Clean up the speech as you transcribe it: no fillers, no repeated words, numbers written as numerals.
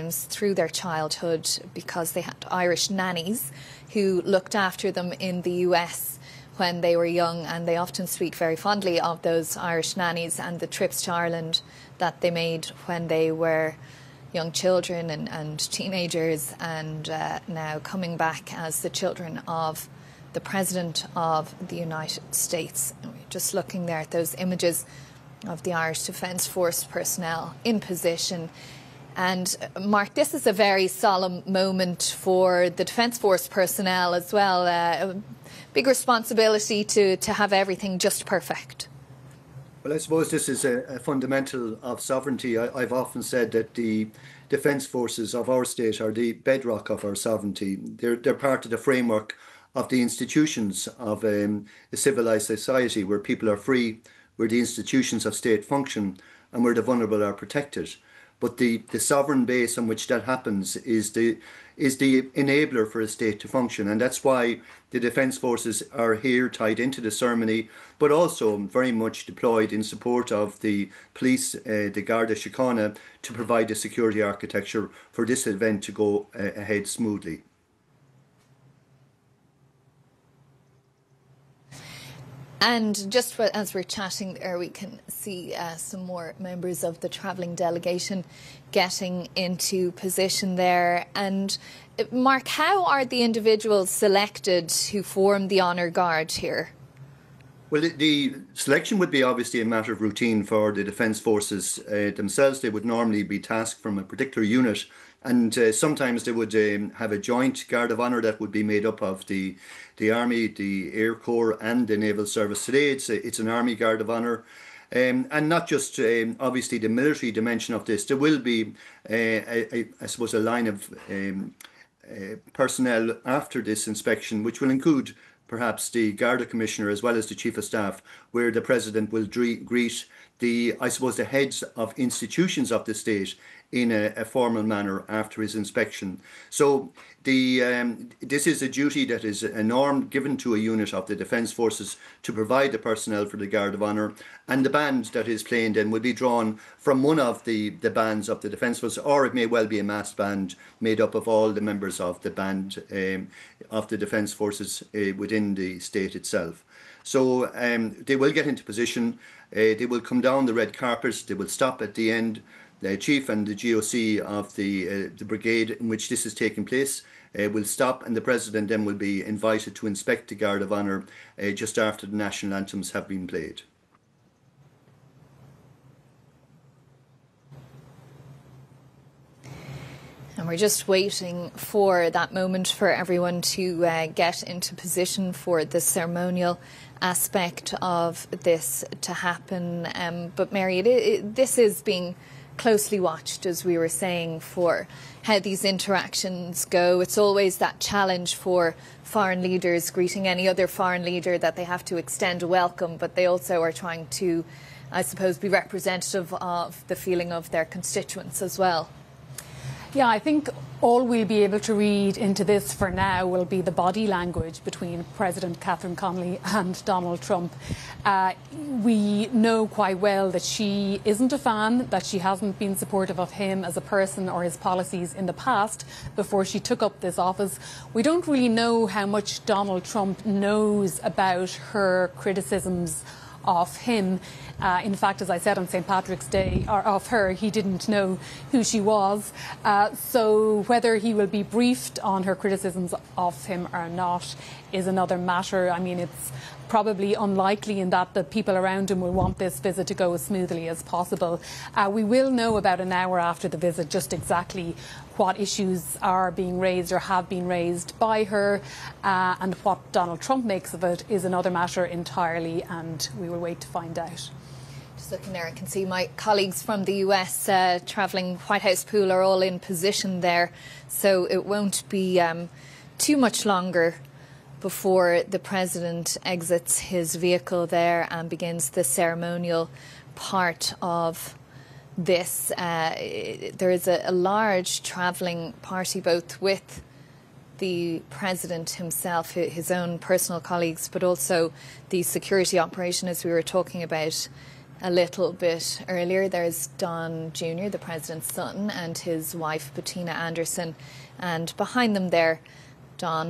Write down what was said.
sometimes through their childhood because they had Irish nannies who looked after them in the US when they were young, and they often speak very fondly of those Irish nannies and the trips to Ireland that they made when they were young children and teenagers, and now coming back as the children of the President of the United States. And we're just looking there at those images of the Irish Defence Force personnel in position. And Mark, this is a very solemn moment for the Defence Force personnel as well. A big responsibility to have everything just perfect. Well, I suppose this is a fundamental of sovereignty. I've often said that the Defence Forces of our state are the bedrock of our sovereignty. They're part of the framework of the institutions of a civilised society where people are free, where the institutions of state function, and where the vulnerable are protected. But the sovereign base on which that happens is the enabler for a state to function. And that's why the Defence Forces are here tied into the ceremony, but also very much deployed in support of the police, the Garda Síochána, to provide the security architecture for this event to go ahead smoothly. And just as we're chatting there, we can see some more members of the travelling delegation getting into position there. And Mark, how are the individuals selected who form the Honour Guard here? Well, the selection would be obviously a matter of routine for the Defence Forces themselves. They would normally be tasked from a particular unit, and sometimes they would have a joint Guard of Honour that would be made up of the Army, the Air Corps and the Naval Service. Today it's an Army Guard of Honour. And not just obviously the military dimension of this. There will be, I suppose, a line of personnel after this inspection, which will include perhaps the Garda Commissioner as well as the Chief of Staff, where the President will greet the heads of institutions of the state in a formal manner after his inspection. So this is a duty that is a norm given to a unit of the Defence Forces to provide the personnel for the Guard of Honour, and the band that is playing then will be drawn from one of the bands of the Defence Forces, or it may well be a massed band made up of all the members of the band of the Defence Forces within the state itself. So they will get into position, they will come down the red carpet, they will stop at the end. The Chief and the GOC of the brigade in which this is taking place will stop, and the President then will be invited to inspect the Guard of Honour just after the national anthems have been played. And we're just waiting for that moment for everyone to get into position for the ceremonial aspect of this to happen. But Mary, this is being closely watched, as we were saying, for how these interactions go. It's always that challenge for foreign leaders greeting any other foreign leader that they have to extend a welcome, but they also are trying to, I suppose, be representative of the feeling of their constituents as well. Yeah, I think all we'll be able to read into this for now will be the body language between President Catherine Connolly and Donald Trump. We know quite well that she isn't a fan, that she hasn't been supportive of him as a person or his policies in the past before she took up this office. We don't really know how much Donald Trump knows about her criticisms of him. In fact, as I said on St. Patrick's Day, or of her, he didn't know who she was. So whether he will be briefed on her criticisms of him or not is another matter. I mean, it's probably unlikely in that the people around him will want this visit to go as smoothly as possible. We will know about an hour after the visit just exactly what issues are being raised or have been raised by her, and what Donald Trump makes of it is another matter entirely, and we will wait to find out. Just looking there, I can see my colleagues from the US travelling White House pool are all in position there, so it won't be too much longer before the President exits his vehicle there and begins the ceremonial part of this. There is a large travelling party, both with the President himself, his own personal colleagues, but also the security operation, as we were talking about a little bit earlier, there's Don Jr., the president's son, and his wife, Bettina Anderson. And behind them there, Don